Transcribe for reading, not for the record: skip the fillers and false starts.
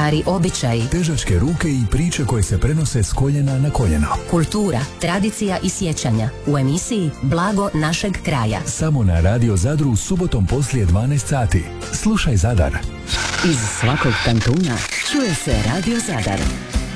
stari običaji, težačke ruke i priče koje se prenose s koljena na koljeno. kultura, tradicija i sjećanja u emisiji Blago našeg kraja. Samo na Radio Zadru subotom poslije 12 sati. Slušaj Zadar. Iz svakog kantuna čuje se Radio Zadar.